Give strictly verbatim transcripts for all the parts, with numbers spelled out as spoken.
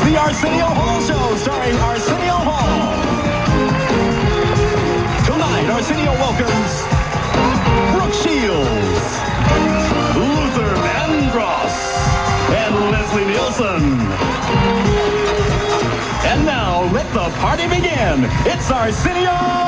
the Arsenio Hall Show, starring Arsenio Hall. Tonight, Arsenio welcomes Brooke Shields, Luther Vandross, and Leslie Nielsen. And now, let the party begin. It's Arsenio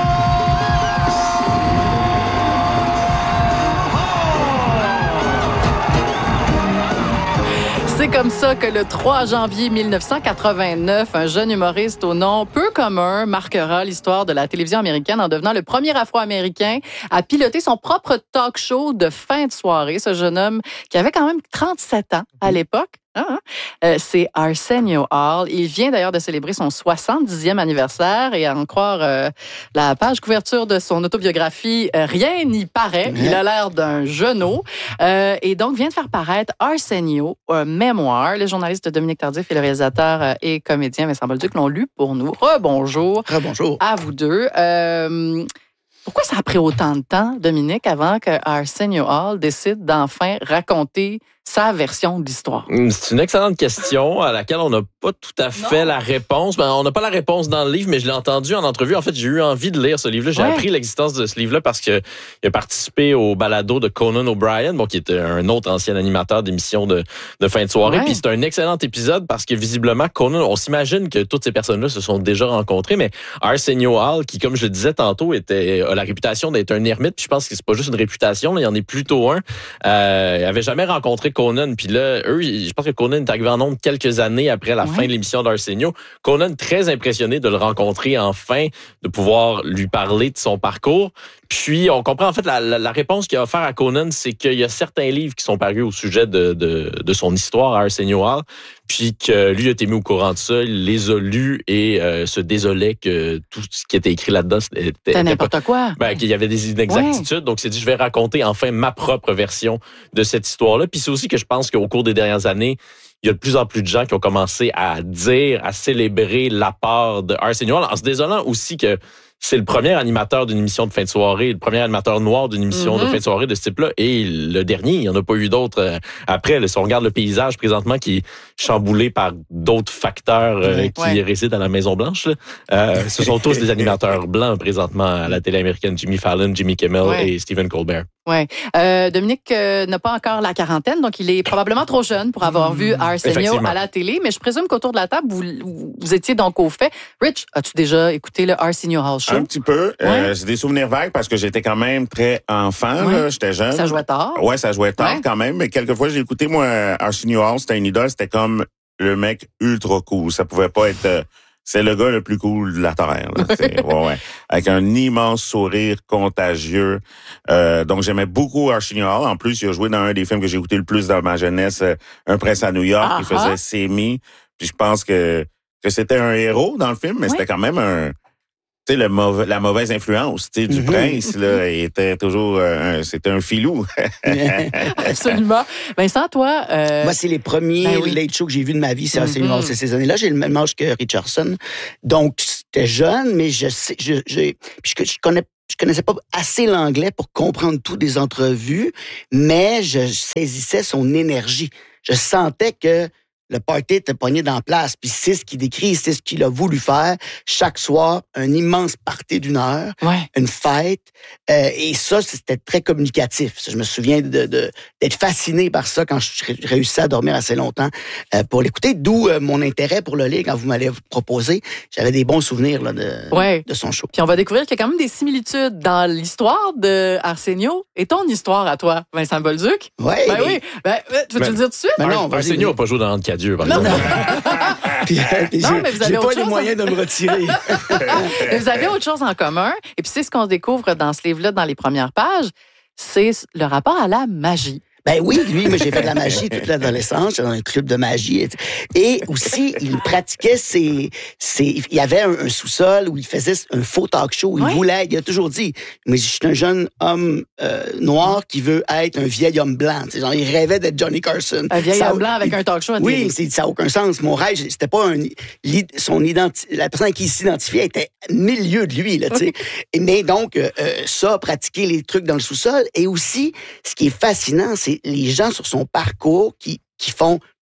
C'est comme ça que le trois janvier mille neuf cent quatre-vingt-neuf, un jeune humoriste au nom peu commun marquera l'histoire de la télévision américaine en devenant le premier Afro-Américain à piloter son propre talk show de fin de soirée. Ce jeune homme qui avait quand même trente-sept ans à l'époque. Ah, euh, c'est Arsenio Hall. Il vient d'ailleurs de célébrer son soixante-dixième anniversaire et à en croire euh, la page couverture de son autobiographie, euh, rien n'y paraît. Il a l'air d'un genou. Euh, et donc, vient de faire paraître Arsenio, un mémoire. Les journalistes Dominique Tardif et le réalisateur euh, et comédien Vincent Bolduc l'ont lu pour nous. Rebonjour. Rebonjour. À vous deux. Euh, pourquoi ça a pris autant de temps, Dominique, avant que Arsenio Hall décide d'enfin raconter sa version de l'histoire? C'est une excellente question à laquelle on n'a pas tout à fait non. la réponse. Ben, on n'a pas la réponse dans le livre, mais je l'ai entendu en entrevue. En fait, j'ai eu envie de lire ce livre-là. J'ai ouais. appris l'existence de ce livre-là parce qu'il a participé au balado de Conan O'Brien, bon, qui était un autre ancien animateur d'émissions de, de fin de soirée. Ouais. Puis c'est un excellent épisode parce que visiblement, Conan, on s'imagine que toutes ces personnes-là se sont déjà rencontrées, mais Arsenio Hall, qui, comme je le disais tantôt, était, a la réputation d'être un ermite. Puis je pense que c'est pas juste une réputation, là, il y en est plutôt un. Euh, il avait jamais rencontré Conan. Puis là, eux, je pense que Conan est arrivé en nombre quelques années après la ouais. fin de l'émission d'Arsenio. Conan, très impressionné de le rencontrer enfin, de pouvoir lui parler de son parcours. Puis, on comprend en fait la, la, la réponse qu'il a offert à Conan, c'est qu'il y a certains livres qui sont parus au sujet de, de, de son histoire à Arsenio Hall, puis que lui a été mis au courant de ça, il les a lus et euh, se désolait que tout ce qui était écrit là-dedans, c'était... C'était n'importe pas, quoi. Ben, qu'il y avait des inexactitudes. Ouais. Donc, c'est dit, je vais raconter enfin ma propre version de cette histoire-là. Puis c'est aussi que je pense qu'au cours des dernières années, il y a de plus en plus de gens qui ont commencé à dire, à célébrer l'apport de Arsenio Hall, en se désolant aussi que c'est le premier animateur d'une émission de fin de soirée, le premier animateur noir d'une émission mm-hmm. de fin de soirée de ce type-là. Et le dernier, il n'y en a pas eu d'autres euh, après. Là, si on regarde le paysage présentement qui est chamboulé par d'autres facteurs euh, qui ouais. résident à la Maison-Blanche, là, euh, ce sont tous des animateurs blancs présentement à la télé américaine. Jimmy Fallon, Jimmy Kimmel ouais. et Stephen Colbert. Oui. Euh, Dominique euh, n'a pas encore la quarantaine, donc il est probablement trop jeune pour avoir mmh. vu Arsenio à la télé, mais je présume qu'autour de la table, vous, vous étiez donc au fait. Rich, as-tu déjà écouté le Arsenio Hall Show? Un petit peu. Ouais. Euh, c'est des souvenirs vagues parce que j'étais quand même très enfant. Ouais. Là, j'étais jeune. Ça jouait tard. Oui, ça jouait tard ouais. quand même, mais quelquefois, j'ai écouté, moi, Arsenio Hall, c'était une idole, c'était comme le mec ultra cool. Ça pouvait pas être... Euh, c'est le gars le plus cool de la Terre. Là. C'est, ouais, ouais. Avec un immense sourire contagieux. Euh, donc, j'aimais beaucoup Arsenio Hall. En plus, il a joué dans un des films que j'ai écouté le plus dans ma jeunesse, Un prince à New York. Ah, il faisait ah. Semi. Puis je pense que, que c'était un héros dans le film, mais oui. c'était quand même un... Tu sais, le mauvais, la mauvaise influence, tu sais, du mm-hmm. prince, là, il était toujours, euh, un, c'était un filou. Absolument. Vincent, toi, euh... moi, c'est les premiers ben oui. late shows que j'ai vus de ma vie, c'est Arsenio Hall, c'est ces années-là. J'ai le même âge que Richardson. Donc, c'était jeune, mais je sais, je, je, je, je connais Je connaissais pas assez l'anglais pour comprendre tout des entrevues, mais je saisissais son énergie. Je sentais que le party était pogné dans la place. Puis c'est ce qu'il décrit, c'est ce qu'il a voulu faire. Chaque soir, un immense party d'une heure, ouais. une fête. Euh, et ça, c'était très communicatif. Je me souviens de, de, d'être fasciné par ça quand je réussissais à dormir assez longtemps euh, pour l'écouter. D'où euh, mon intérêt pour le lire quand vous m'allez proposer. J'avais des bons souvenirs là, de, ouais. de son show. Puis on va découvrir qu'il y a quand même des similitudes dans l'histoire de Arsenio et ton histoire à toi, Vincent Bolduc. Ouais, ben mais... oui. Ben, tu veux ben, le dire tout de suite? Ben non, Arsenio n'a pas joué dans Dieu, par exemple. puis, puis non, mais vous avez j'ai pas les moyens en... de me retirer. Mais vous avez autre chose en commun. Et puis c'est ce qu'on découvre dans ce livre-là, dans les premières pages, c'est le rapport à la magie. Ben oui, lui, moi, j'ai fait de la magie toute l'adolescence. J'étais dans un club de magie. Et aussi, il pratiquait ses... ses il y avait un, un sous-sol où il faisait un faux talk show. Où il ouais. voulait... Il a toujours dit, mais je suis un jeune homme euh, noir qui veut être un vieil homme blanc. T'sais, genre, il rêvait d'être Johnny Carson. Un vieil ça, homme blanc avec il, un talk show. Oui, c'est, ça n'a aucun sens. Mon rêve, c'était pas un... Son identi, la personne à qui il s'identifiait était milieu de lui. Là, t'sais. Mais donc, euh, ça, pratiquer les trucs dans le sous-sol. Et aussi, ce qui est fascinant, c'est les gens sur son parcours qui, qui font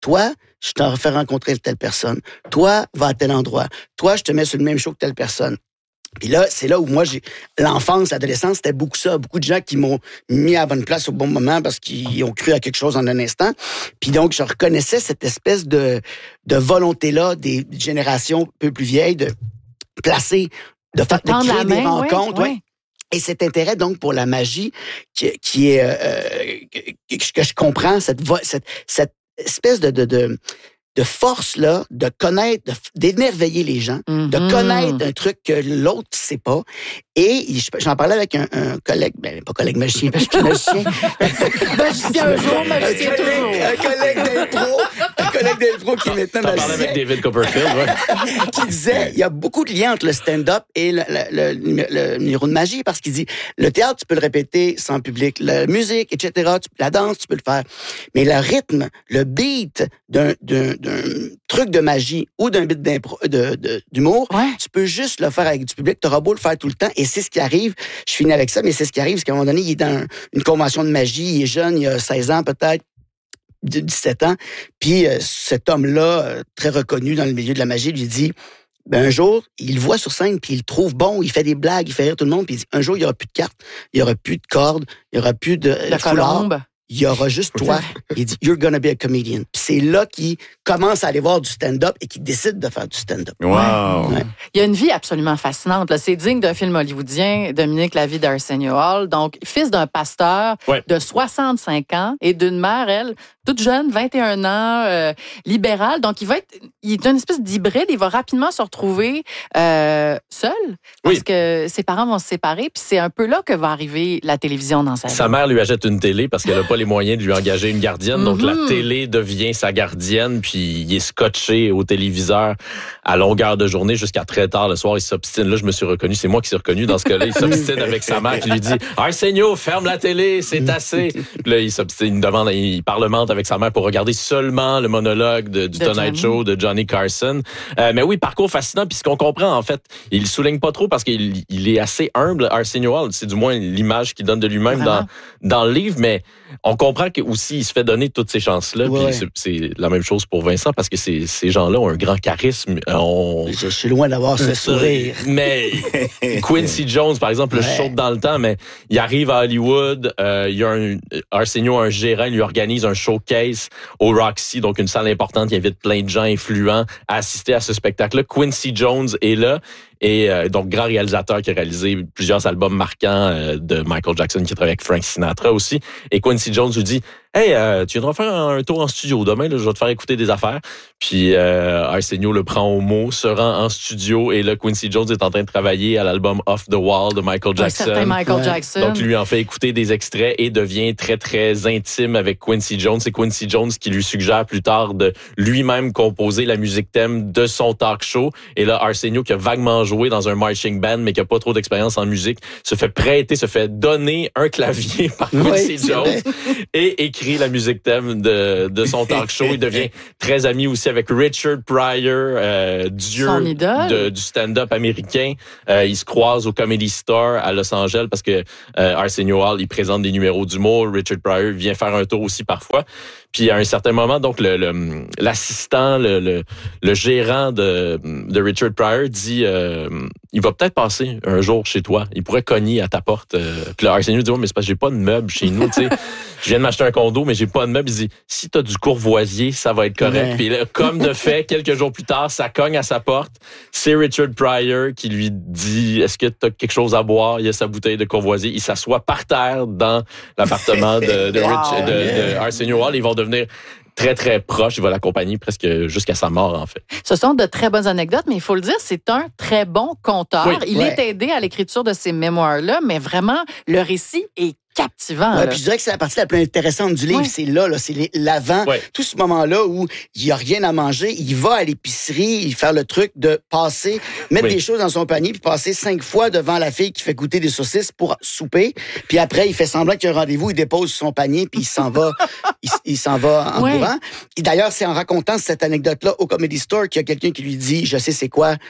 toi, je t'en fais rencontrer telle personne. Toi, va à tel endroit. Toi, je te mets sur le même show que telle personne. Puis là, c'est là où moi, j'ai l'enfance, l'adolescence, c'était beaucoup ça. Beaucoup de gens qui m'ont mis à la bonne place au bon moment parce qu'ils ont cru à quelque chose en un instant. Puis donc, je reconnaissais cette espèce de, de volonté-là des générations un peu plus vieilles de placer, de, faire, de créer des main, rencontres. Ouais, ouais. Et cet intérêt, donc, pour la magie, qui, qui est, euh, que, que je comprends, cette, cette, cette espèce de, de, de de force-là, de connaître, de, d'émerveiller les gens, mm-hmm. de connaître un truc que l'autre ne sait pas. Et j'en parlais avec un, un collègue, ben pas collègue magicien, parce que je suis magicien. Magicien un jour, magicien un toujours. Un collègue d'impro, un collègue d'impro qui est maintenant magicien. T'en parlais avec David Copperfield, ouais. Qui disait, il y a beaucoup de liens entre le stand-up et le, le, le, le numéro de magie, parce qu'il dit, le théâtre, tu peux le répéter sans public, la musique, et cetera, tu, la danse, tu peux le faire. Mais le rythme, le beat d'un, d'un, d'un truc de magie ou d'un beat d'impro, de, de, d'humour, ouais. tu peux juste le faire avec du public, t'auras beau le faire tout le temps. Et c'est ce qui arrive. Je finis avec ça, mais c'est ce qui arrive, c'est qu'à un moment donné, il est dans une convention de magie, il est jeune, il a seize ans peut-être, dix-sept ans, puis euh, cet homme-là, euh, très reconnu dans le milieu de la magie, lui dit, ben un jour, il le voit sur scène, puis il le trouve bon, il fait des blagues, il fait rire tout le monde, puis il dit, un jour, il n'y aura plus de cartes, il n'y aura plus de cordes, il n'y aura plus de la colombe. Il y aura juste toi. Il dit, you're gonna be a comedian. Puis c'est là qu'il commence à aller voir du stand-up et qu'il décide de faire du stand-up. Wow. Ouais. Il y a une vie absolument fascinante. Là. C'est digne d'un film hollywoodien, Dominique, la vie d'Arsenio Hall. Donc, fils d'un pasteur ouais. de soixante-cinq ans et d'une mère, elle, toute jeune, vingt et un ans, euh, libérale. Donc, il va être, il est une espèce d'hybride. Il va rapidement se retrouver euh, seul parce oui. que ses parents vont se séparer. Puis c'est un peu là que va arriver la télévision dans sa vie. Sa mère lui achète une télé parce qu'elle n'a pas les moyens de lui engager une gardienne. Mm-hmm. Donc, la télé devient sa gardienne. Puis, il est scotché au téléviseur à longueur de journée jusqu'à très tard le soir. Il s'obstine. Là, je me suis reconnu. C'est moi qui suis reconnu dans ce cas-là. Il s'obstine avec sa mère qui lui dit « Arsenio, ferme la télé, c'est assez. » Puis là, il s'obstine, il demande, il parlemente avec sa mère pour regarder seulement le monologue de, du Tonight Show de Johnny Carson. Euh, mais oui, parcours fascinant. Puis ce qu'on comprend, en fait, il souligne pas trop parce qu'il il est assez humble, Arsenio Hall. C'est du moins l'image qu'il donne de lui-même dans, dans le livre. Mais on comprend qu'aussi, il se fait donner toutes ces chances-là. Ouais. Puis c'est, c'est la même chose pour Vincent parce que ces, ces gens-là ont un grand charisme. On... Je suis loin d'avoir ce sourire. Mais Quincy Jones, par exemple, ouais. le saute dans le temps, mais il arrive à Hollywood. Euh, il y a un, Arsenio, un gérant, il lui organise un showcase au Roxy, donc une salle importante qui invite plein de gens influents à assister à ce spectacle-là. Quincy Jones est là. Et euh, donc, grand réalisateur qui a réalisé plusieurs albums marquants euh, de Michael Jackson, qui travaille avec Frank Sinatra aussi. Et Quincy Jones lui dit « Hey, euh, tu viendras faire un tour en studio demain, là, je vais te faire écouter des affaires. » Puis euh, Arsenio le prend au mot, se rend en studio, et là, Quincy Jones est en train de travailler à l'album Off the Wall de Michael Jackson. Un certain Michael ouais. Jackson. Donc, lui en fait écouter des extraits et devient très, très intime avec Quincy Jones. C'est Quincy Jones qui lui suggère plus tard de lui-même composer la musique thème de son talk show. Et là, Arsenio, qui a vaguement joué dans un marching band, mais qui a pas trop d'expérience en musique, se fait prêter, se fait donner un clavier par Quincy oui, Jones et écrit la musique thème de, de son talk show. Il devient très ami aussi avec Richard Pryor, euh, dieu de, du stand-up américain. Euh, ils se croisent au Comedy Store à Los Angeles parce que euh, Arsenio Hall, il présente des numéros d'humour. Richard Pryor vient faire un tour aussi parfois. Puis à un certain moment, donc le, le l'assistant, le, le, le gérant de, de Richard Pryor dit euh, il va peut-être passer un jour chez toi. Il pourrait cogner à ta porte. Euh, puis là, Arsenio dit ouais, mais c'est parce que j'ai pas de meubles chez nous. Tu sais, je viens de m'acheter un condo, mais j'ai pas de meubles. Il dit si t'as du courvoisier, ça va être correct. Ouais. Puis là, comme de fait, quelques jours plus tard, ça cogne à sa porte. C'est Richard Pryor qui lui dit est-ce que t'as quelque chose à boire? Il y a sa bouteille de courvoisier. Il s'assoit par terre dans l'appartement de, de, Rich, wow, de, yeah. de Arsenio Hall. Ils vont devenir très, très proches. Il va l'accompagner presque jusqu'à sa mort, en fait. Ce sont de très bonnes anecdotes, mais il faut le dire, c'est un très bon conteur. Oui, il ouais. est aidé à l'écriture de ces mémoires-là, mais vraiment, le récit est captivant. Ouais, puis je dirais que c'est la partie la plus intéressante du livre. Ouais. C'est là, là, c'est les, l'avant. Ouais. Tout ce moment-là où il n'y a rien à manger, il va à l'épicerie, il fait le truc de passer, mettre oui. des choses dans son panier, puis passer cinq fois devant la fille qui fait goûter des saucisses pour souper. Puis après, il fait semblant qu'il y a un rendez-vous, il dépose son panier, puis il s'en va, il, il s'en va en ouais. courant. Et d'ailleurs, c'est en racontant cette anecdote-là au Comedy Store qu'il y a quelqu'un qui lui dit, je sais c'est quoi,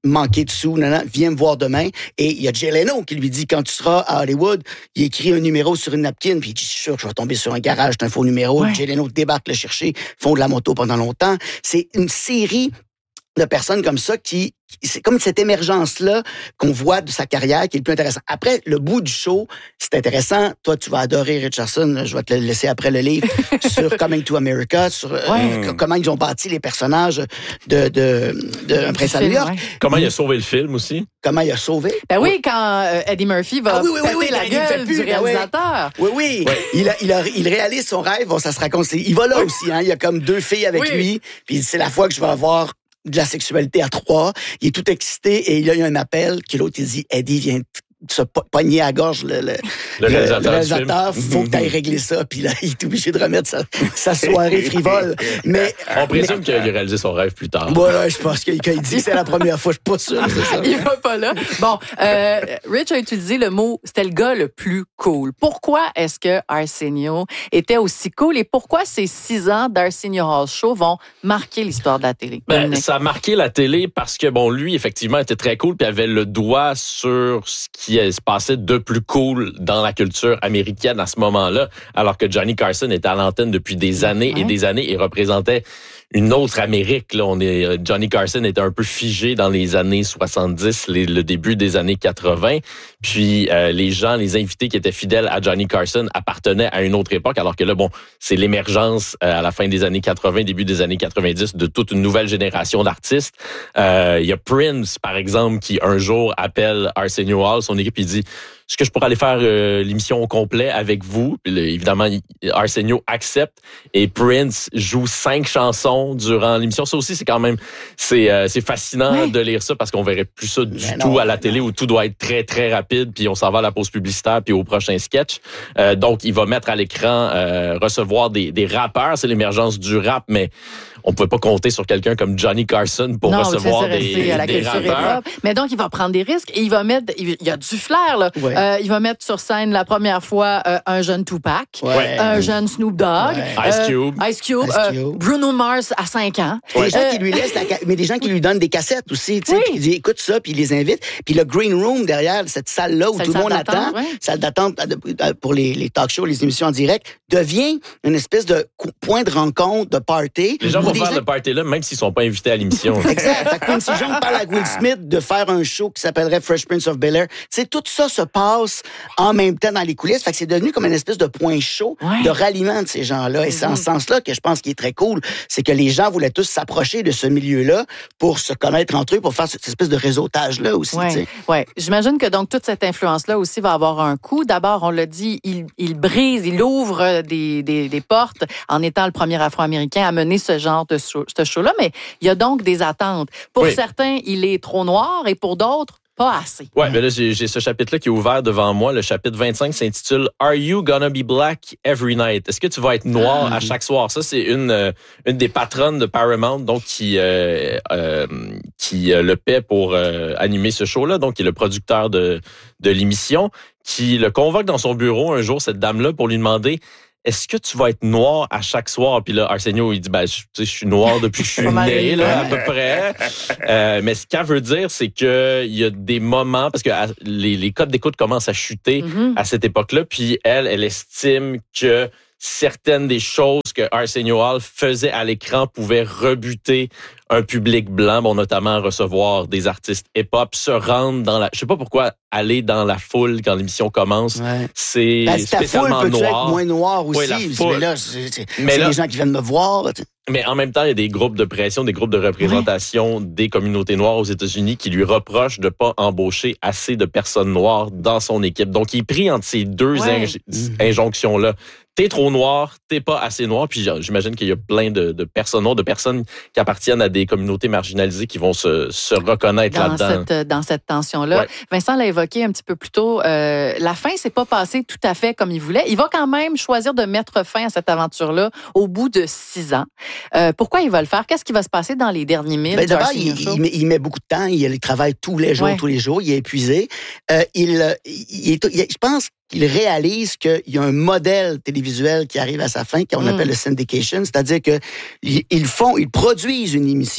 manqué de sous, non, non, viens me voir demain. Et il y a Jay Leno qui lui dit, quand tu seras à Hollywood, il écrit un numéro sur une napkin, puis il dit, je suis sûr que je vais tomber sur un garage, c'est un faux numéro. Ouais. Jay Leno débarque le chercher, font de la moto pendant longtemps. C'est une série de personnes comme ça qui, c'est comme cette émergence-là qu'on voit de sa carrière qui est le plus intéressant. Après, le bout du show, c'est intéressant. Toi, tu vas adorer Richardson. Je vais te le laisser après le livre sur Coming to America, sur ouais. euh, comment ils ont bâti les personnages de, de, de Un Prince à New York. Ouais. Comment il a sauvé le film aussi? Comment il a sauvé? Ben oui, quand euh, Eddie Murphy va ah, oui, oui, péter oui, oui, la gueule plus, du réalisateur. Oui, oui. oui. Il, a, il, a, il réalise son rêve. Bon, ça se raconte. Il va là oui. aussi. Hein. Il y a comme deux filles avec oui. lui. Puis c'est la fois que je vais avoir de la sexualité à trois. Il est tout excité et il a eu un appel que l'autre, il dit, Eddie, viens se pogner à la gorge le, le, le réalisateur. Le réalisateur faut que tu ailles régler ça. Puis là, il est obligé de remettre sa, sa soirée frivole. Mais, on présume mais, qu'il a réalisé son rêve plus tard. Voilà, je pense qu'il dit que c'est la première fois. Je suis pas sûr. C'est ça. Il va pas là. Bon, euh, Rich a utilisé le mot, c'était le gars le plus cool. Pourquoi est-ce que Arsenio était aussi cool et pourquoi ces six ans d'Arsenio Hall Show vont marquer l'histoire de la télé? Ben, ça a marqué la télé parce que, bon, lui, effectivement, était très cool puis avait le doigt sur ce qui se passait de plus cool dans la culture américaine à ce moment-là, alors que Johnny Carson était à l'antenne depuis des années ouais. et des années et représentait une autre Amérique. Là, on est Johnny Carson était un peu figé dans les années soixante-dix, les, le début des années quatre-vingts. Puis euh, les gens, les invités qui étaient fidèles à Johnny Carson appartenaient à une autre époque, alors que là, bon, c'est l'émergence euh, à la fin des années quatre-vingts, début des années quatre-vingt-dix de toute une nouvelle génération d'artistes. Euh, il y a Prince, par exemple, qui un jour appelle Arsenio Hall, son équipe, il dit est-ce que je pourrais aller faire euh, l'émission au complet avec vous? Puis, là, évidemment, Arsenio accepte et Prince joue cinq chansons durant l'émission. Ça aussi, c'est quand même c'est euh, c'est fascinant oui. de lire ça parce qu'on verrait plus ça du mais tout non, à la télé non. où tout doit être très, très rapide puis on s'en va à la pause publicitaire puis au prochain sketch. Euh, donc, il va mettre à l'écran, euh, recevoir des, des rappeurs. C'est l'émergence du rap, mais on pouvait pas compter sur quelqu'un comme Johnny Carson pour non, recevoir des, à la des rappeurs. Mais donc, il va prendre des risques et il va mettre... Il y a du flair, là. Ouais. Euh, il va mettre sur scène la première fois euh, un jeune Tupac, ouais. un jeune Snoop Dogg, ouais. Ice Cube, euh, Ice Cube, Ice Cube. Euh, Bruno Mars à cinq ans. Ouais. Des gens euh, qui lui laissent la... Mais des gens qui lui donnent des cassettes aussi, tu sais, oui. puis il dit écoute ça, puis il les invite. Puis le green room derrière, cette salle-là où salle tout le monde attend, ouais. salle d'attente pour les, les talk shows, les émissions en direct, devient une espèce de point de rencontre, de party. Les gens vont faire gens... le party là, même s'ils sont pas invités à l'émission. Exact. Fait que comme si Jean parle à Will Smith de faire un show qui s'appellerait Fresh Prince of Bel-Air, tu sais, tout ça se passe en même temps dans les coulisses. Fait que c'est devenu comme une espèce de point chaud ouais. de ralliement de ces gens-là. Et c'est en ce sens-là que je pense qu'il est très cool. C'est que les gens voulaient tous s'approcher de ce milieu-là pour se connaître entre eux, pour faire cette espèce de réseautage-là aussi. Oui, ouais. J'imagine que donc toute cette influence-là aussi va avoir un coût. D'abord, on l'a dit, il, il brise, il ouvre des, des, des portes en étant le premier Afro-Américain à mener ce genre de show, ce show-là. Mais il y a donc des attentes. Pour oui. certains, il est trop noir et pour d'autres, pas assez. Ouais, mais là, j'ai, j'ai ce chapitre-là qui est ouvert devant moi. Le chapitre vingt-cinq s'intitule « Are you gonna be black every night? » Est-ce que tu vas être noir ah, à chaque soir? Ça, c'est une euh, une des patronnes de Paramount, donc qui euh, euh, qui euh, le paie pour euh, animer ce show-là, donc qui est le producteur de de l'émission, qui le convoque dans son bureau un jour, cette dame-là, pour lui demander est-ce que tu vas être noir à chaque soir? Puis là, Arsenio, il dit, ben, je, tu sais, je suis noir depuis que je suis né, là, à peu près. Euh, mais ce qu'elle veut dire, c'est que il y a des moments, parce que les, les codes d'écoute commencent à chuter mm-hmm. à cette époque-là, puis elle, elle estime que certaines des choses que Arsenio Hall faisait à l'écran pouvaient rebuter un public blanc, bon, notamment recevoir des artistes hip-hop, se rendre dans la... Je sais pas pourquoi aller dans la foule quand l'émission commence, ouais. c'est ben, spécialement foule peut noir. Être moins noir aussi, oui, la foule. mais là, c'est, c'est, mais c'est là, des gens qui viennent me voir. Mais en même temps, il y a des groupes de pression, des groupes de représentation ouais. des communautés noires aux États-Unis qui lui reprochent de pas embaucher assez de personnes noires dans son équipe. Donc, il est pris entre ces deux ouais. inj- mm-hmm. injonctions-là. T'es trop noir, t'es pas assez noir. Puis j'imagine qu'il y a plein de, de personnes noires, de personnes qui appartiennent à des communautés marginalisées qui vont se, se reconnaître dans là-dedans. Cette, dans cette tension-là. Ouais. Vincent l'a évoqué un petit peu plus tôt. Euh, la fin s'est pas passée tout à fait comme il voulait. Il va quand même choisir de mettre fin à cette aventure-là au bout de six ans. Euh, pourquoi il va le faire? Qu'est-ce qui va se passer dans les derniers milles? Ben d'abord, il, il, met, il met beaucoup de temps. Il, il travaille tous les jours, ouais. tous les jours. Il est épuisé. Euh, il, il, il, je pense qu'il réalise qu'il y a un modèle télévisuel qui arrive à sa fin, qu'on mm. appelle le syndication, c'est-à-dire que ils font, ils produisent une émission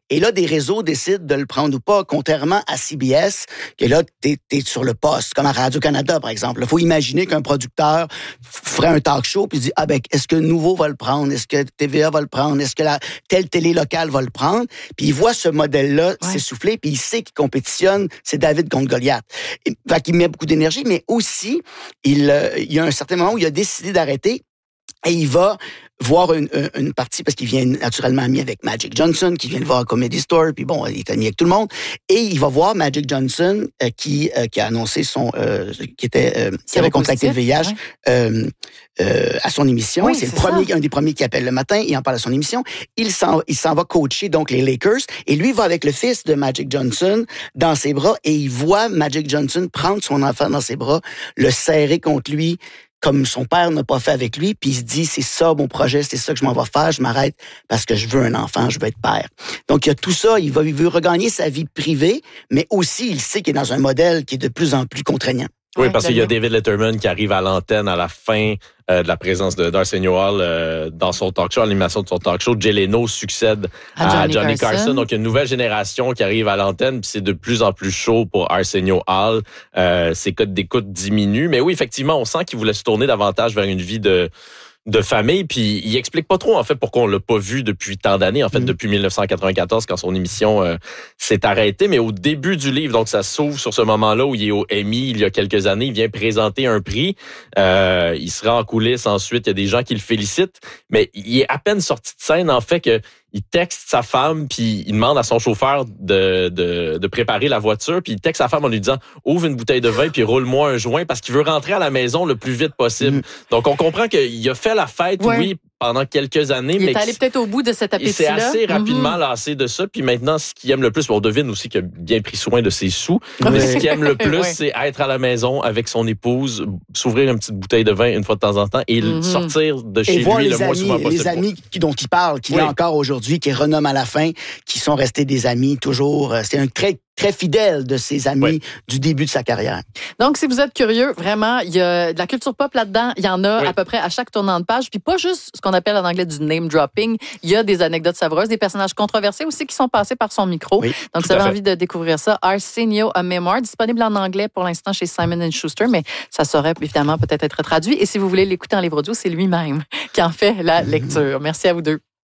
Et là, des réseaux décident de le prendre ou pas, contrairement à C B S, que là, t'es, t'es sur le poste, comme à Radio-Canada, par exemple. Il faut imaginer qu'un producteur ferait un talk show puis dit, ah ben, est-ce que Nouveau va le prendre? Est-ce que T V A va le prendre? Est-ce que la telle télé locale va le prendre? Puis il voit ce modèle-là ouais. s'essouffler, puis il sait qu'il compétitionne, c'est David contre Goliath. Fait qu'il met beaucoup d'énergie, mais aussi, il, euh, il y a un certain moment où il a décidé d'arrêter et il va voir une, une partie, parce qu'il vient naturellement ami avec Magic Johnson, qui vient le voir à Comedy Store, puis bon, il est ami avec tout le monde, et il va voir Magic Johnson, euh, qui, euh, qui a annoncé son, euh, qui était, euh, qui avait contracté le V I H, ouais. euh, euh, à son émission. Oui, c'est, c'est le premier, ça. un des premiers qui appelle le matin, il en parle à son émission. Il s'en, il s'en va coacher, donc, les Lakers, et lui va avec le fils de Magic Johnson dans ses bras, et il voit Magic Johnson prendre son enfant dans ses bras, le serrer contre lui, comme son père n'a pas fait avec lui, puis il se dit, c'est ça mon projet, c'est ça que je m'en vais faire, je m'arrête parce que je veux un enfant, je veux être père. Donc, il y a tout ça, il, va, il veut regagner sa vie privée, mais aussi, il sait qu'il est dans un modèle qui est de plus en plus contraignant. Oui, parce qu'il y a David Letterman qui arrive à l'antenne à la fin euh, de la présence de d'Arsenio Hall euh, dans son talk show, à l'animation de son talk show. Jay Leno succède à Johnny, à Johnny Carson. Carson. Donc, il y a une nouvelle génération qui arrive à l'antenne, puis c'est de plus en plus chaud pour Arsenio Hall. Euh, ses codes d'écoute diminuent. Mais oui, effectivement, on sent qu'il voulait se tourner davantage vers une vie de... de famille, puis il explique pas trop en fait pourquoi on l'a pas vu depuis tant d'années, en fait mmh. depuis dix-neuf cent quatre-vingt-quatorze quand son émission euh, s'est arrêtée, mais au début du livre, donc ça s'ouvre sur ce moment-là où il est au Emmy il y a quelques années, il vient présenter un prix, euh, il se rend en coulisses ensuite, il y a des gens qui le félicitent, mais il est à peine sorti de scène en fait que il texte sa femme, puis il demande à son chauffeur de, de, de préparer la voiture, puis il texte sa femme en lui disant « Ouvre une bouteille de vin, puis roule-moi un joint » parce qu'il veut rentrer à la maison le plus vite possible. Mmh. Donc, on comprend qu'il a fait la fête, ouais. oui, pendant quelques années. Il mais est allé peut-être au bout de cet appétit-là. Il s'est assez rapidement mm-hmm. lassé de ça. Puis maintenant, ce qu'il aime le plus, on devine aussi qu'il a bien pris soin de ses sous, oui. mais ce qu'il aime le plus, ouais. c'est être à la maison avec son épouse, s'ouvrir une petite bouteille de vin une fois de temps en temps et mm-hmm. sortir de chez et voir lui les le moins amis, souvent possible. Les amis qui, dont il parle, qu'il oui. a encore aujourd'hui, qui renomment à la fin, qui sont restés des amis toujours. C'est un très très fidèle de ses amis oui. du début de sa carrière. Donc, si vous êtes curieux, vraiment, il y a de la culture pop là-dedans. Il y en a oui. à peu près à chaque tournant de page. Puis pas juste ce qu'on appelle en anglais du name dropping. Il y a des anecdotes savoureuses, des personnages controversés aussi qui sont passés par son micro. Oui, donc, si vous avez envie de découvrir ça, Arsenio, A Memoir, disponible en anglais pour l'instant chez Simon and Schuster, mais ça saurait évidemment peut-être être traduit. Et si vous voulez l'écouter en livre audio, c'est lui-même qui en fait la lecture. Merci à vous deux.